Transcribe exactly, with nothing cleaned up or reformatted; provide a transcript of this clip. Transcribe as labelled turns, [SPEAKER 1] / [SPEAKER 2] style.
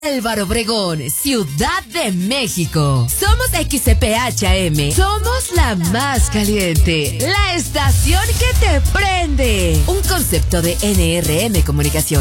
[SPEAKER 1] Álvaro Obregón, Ciudad de México. Somos X C P H A M. Somos la más caliente. La estación que te prende. Un concepto de N R M Comunicación.